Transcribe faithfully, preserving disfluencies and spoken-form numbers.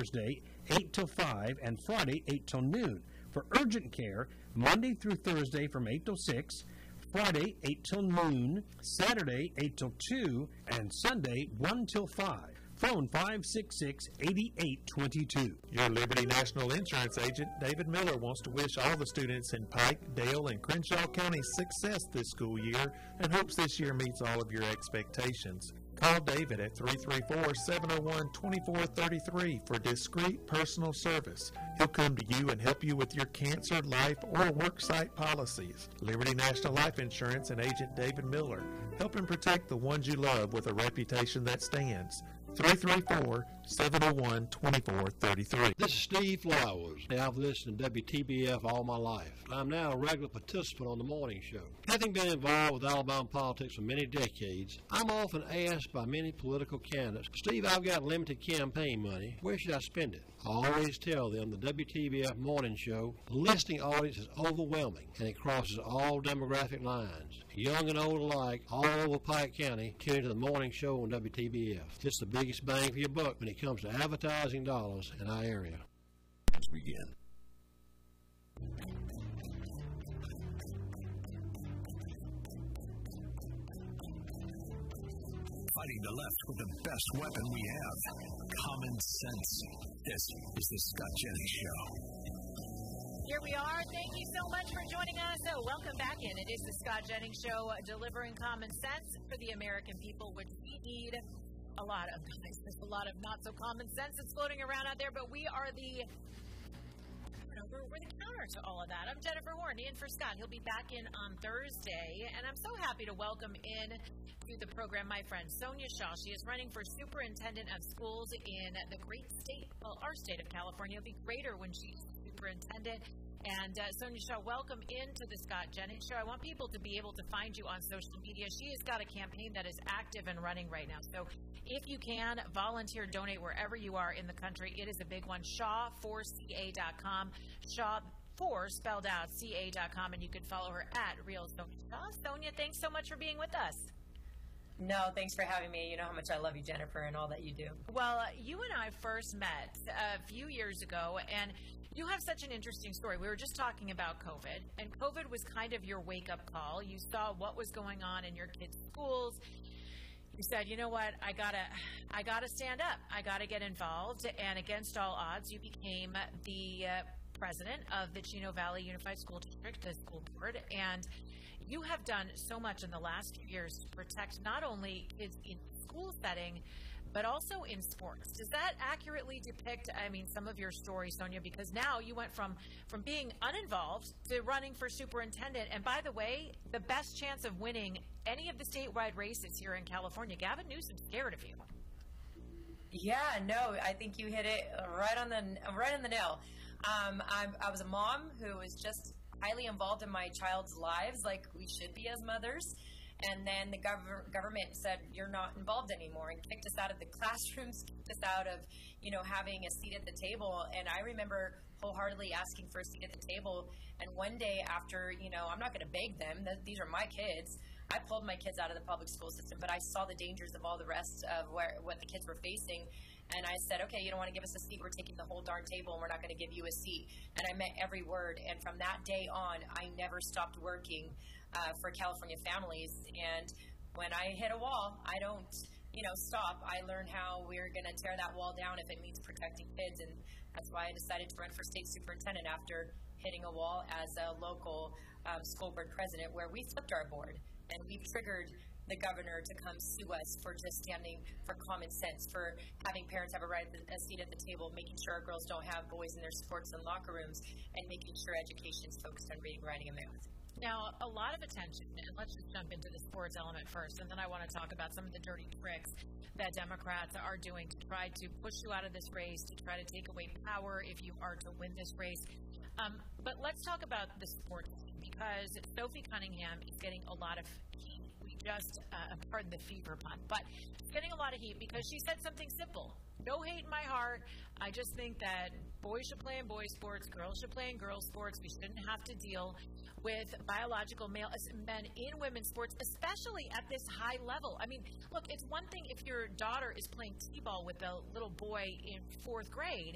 Thursday, eight till five, and Friday, eight till noon. For urgent care, Monday through Thursday from eight till six, Friday, eight till noon, Saturday, eight till two, and Sunday, one till five. Phone five six six, eight eight two two. Your Liberty National Insurance agent, David Miller, wants to wish all the students in Pike, Dale, and Crenshaw counties success this school year and hopes this year meets all of your expectations. Call David at three three four, seven oh one, two four three three for discreet personal service. He'll come to you and help you with your cancer, life, or worksite policies. Liberty National Life Insurance and agent David Miller, helping protect the ones you love with a reputation that stands. three three four, seven oh one, two four three three. This is Steve Flowers. I've listened to W T B F all my life. I'm now a regular participant on the morning show. Having been involved with Alabama politics for many decades, I'm often asked by many political candidates, Steve, I've got limited campaign money. Where should I spend it? I always tell them the W T B F morning show, the listening audience is overwhelming, and it crosses all demographic lines. Young and old alike, all over Pike County, tune into the morning show on W T B F. It's the biggest bang for your buck when it comes to advertising dollars in our area. Let's begin. Fighting the left with the best weapon we have, common sense. This is the Scott Jennings Show. Here we are. Thank you so much for joining us. So welcome back in. It is the Scott Jennings Show, delivering common sense for the American people, which we need a lot of. There's a lot of not so common sense that's floating around out there, but we are the We're, we're the counter to all of that. I'm Jennifer Horn, in for Scott. He'll be back in on Thursday, and I'm so happy to welcome in to the program my friend Sonia Shaw. She is running for superintendent of schools in the great state, well, our state of California. It'll be greater when she's superintendent. And uh, Sonia Shaw, welcome into the Scott Jennings Show. I want people to be able to find you on social media. She has got a campaign that is active and running right now. So if you can, volunteer, donate wherever you are in the country. It is a big one. shaw four c a dot com. Shaw four spelled out C A dot com, and you can follow her at Real Sonia Shaw. Sonia, thanks so much for being with us. No, thanks for having me. You know how much I love you, Jennifer, and all that you do. Well, uh, you and I first met a few years ago, and you have such an interesting story. We were just talking about COVID, and COVID was kind of your wake-up call. You saw what was going on in your kids' schools. You said, you know what, I gotta, I gotta stand up. I gotta get involved, and against all odds, you became the uh, president of the Chino Valley Unified School District, the school board, and you have done so much in the last few years to protect not only kids in school setting, but also in sports. Does that accurately depict, I mean, some of your story, Sonia? Because now you went from, from being uninvolved to running for superintendent. And by the way, the best chance of winning any of the statewide races here in California. Gavin Newsom's scared of you. Yeah, no, I think you hit it right on the right on the nail. Um, I'm, I was a mom who was just highly involved in my child's lives, like we should be as mothers. And then the gov- government said, you're not involved anymore, and kicked us out of the classrooms, kicked us out of, you know, having a seat at the table. And I remember wholeheartedly asking for a seat at the table. And one day after, you know, I'm not going to beg them. Th- these are my kids. I pulled my kids out of the public school system, but I saw the dangers of all the rest of where, what the kids were facing. And I said, okay, you don't want to give us a seat, we're taking the whole darn table, and we're not going to give you a seat. And I meant every word. And from that day on, I never stopped working uh, for California families. And when I hit a wall, I don't, you know, stop. I learned how we're going to tear that wall down if it means protecting kids. And that's why I decided to run for state superintendent after hitting a wall as a local um, school board president, where we flipped our board. And we've triggered the governor to come sue us for just standing for common sense, for having parents have a right a seat at the table, making sure our girls don't have boys in their sports and locker rooms, and making sure education is focused on reading, writing, and math. Now, a lot of attention, and let's just jump into the sports element first, and then I want to talk about some of the dirty tricks that Democrats are doing to try to push you out of this race, to try to take away power if you are to win this race. Um, but let's talk about the sports, because Sophie Cunningham is getting a lot of heat. We just, uh, pardon the fever pun, but she's getting a lot of heat because she said something simple. No hate in my heart. I just think that boys should play in boys' sports, girls should play in girls' sports. We shouldn't have to deal with biological male men in women's sports, especially at this high level. I mean, look, it's one thing if your daughter is playing t-ball with a little boy in fourth grade,